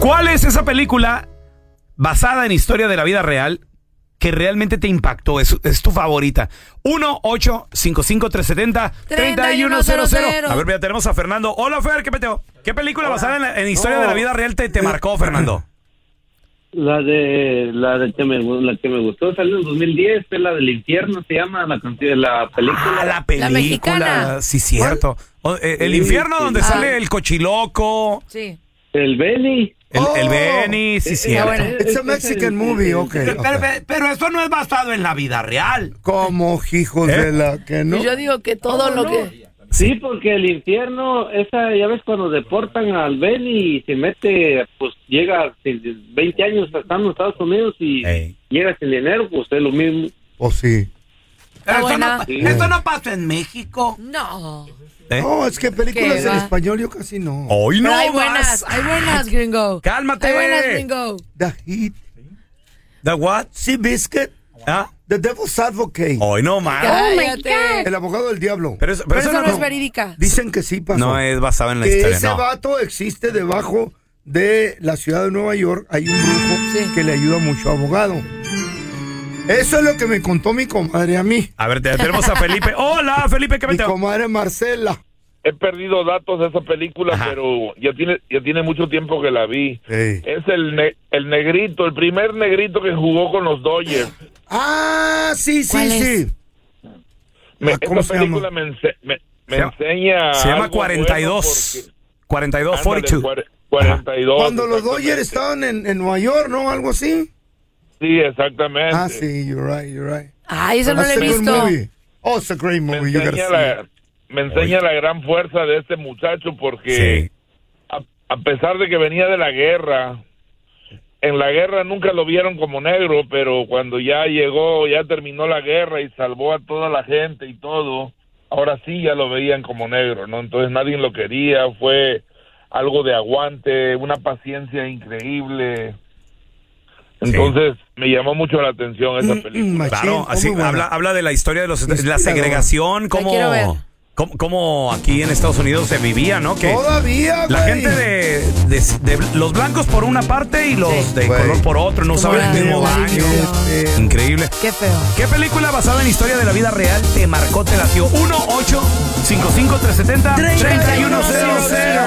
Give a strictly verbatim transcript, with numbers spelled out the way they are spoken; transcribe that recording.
¿Cuál es esa película basada en historia de la vida real que realmente te impactó? Es, es tu favorita. uno ocho cinco cinco tres siete cero tres uno cero cero. A ver, ya tenemos a Fernando. Hola, Fer, ¿qué peteo? ¿Qué película Hola. basada en, la, en historia no. de la vida real te, te marcó, Fernando? La de la de que me la que me gustó salió en dos mil diez, es la del infierno, se llama la canción, la película. Ah, la película. La mexicana. Sí, cierto. O, eh, el sí, infierno sí. donde Ah. sale el cochiloco. Sí. El Benny. El, Oh. el Benny, sí, Eh, cierto. bueno. It's a Mexican movie, ok. Pero, okay. pero, pero eso no es basado en la vida real. Como hijos ¿Eh? de la que no. Yo digo que todo Oh, lo no. que... Sí, porque el infierno, esa, ya ves cuando deportan al Benny y se mete, pues llega veinte años estando en Estados Unidos y Ey. llega sin dinero, pues es lo mismo. O sí. Pero eso, buena. no, Sí. eso no pasa en México. No. ¿Eh? No, es que películas ¿Qué en va? español yo casi no. Hoy no Pero hay más. buenas, hay buenas, gringo. Cálmate. Hay buenas, gringo. The Heat. ¿The what? Sea Biscuit. ¿Ah? The Devil's Advocate. Hoy no más. Cállate. El abogado del diablo. Pero eso, Pero pero eso no es no, verídica. Dicen que sí pasó. no es basado en la que historia. ese No. vato existe debajo de la ciudad de Nueva York. Hay un brujo Sí. que le ayuda mucho a abogado. Eso es lo que me contó mi comadre a mí. A ver, te- tenemos a Felipe. Hola, Felipe, ¿qué Mi peteo? comadre Marcela. He perdido datos de esa película, Ajá. pero ya tiene ya tiene mucho tiempo que la vi. Ey. Es el ne- el negrito, el primer negrito que jugó con los Dodgers. Ah, sí, sí, ¿Cuál sí. Me, Ah, ¿cómo esta se película llama? me, ense- me, me Se llama- enseña Se llama algo cuarenta y bueno dos. cuarenta y dos, porque- ándale, cuarenta y dos. cuare- cuarenta y dos. Cuando los exactamente. Dodgers estaban en, en Nueva York, ¿no? Algo así. Sí, exactamente. Ah, sí, you're right, you're right. Ay, eso no lo That's he a good visto. movie. Oh, it's a great Me movie. You gotta enseña, see la, it. me enseña la gran fuerza de este muchacho porque Sí. a, a pesar de que venía de la guerra, en la guerra nunca lo vieron como negro, pero cuando ya llegó, ya terminó la guerra y salvó a toda la gente y todo, ahora sí ya lo veían como negro, ¿no? Entonces nadie lo quería, fue algo de aguante, una paciencia increíble. Entonces me llamó mucho la atención esa Mm, película. mm, machín, Claro, así muy buena. habla, habla de la historia de los de la Inspirador. segregación, La quiero ver. cómo, cómo, cómo aquí en Estados Unidos se vivía, ¿no? Que Todavía, la güey. gente de, de, de los blancos por una parte y los Sí. de Güey. color por otro, no usaban el mismo la baño. división. Increíble. Qué feo. ¿Qué película basada en historia de la vida real te marcó, te latió? uno ocho cinco cinco tres siete cero tres uno cero cero.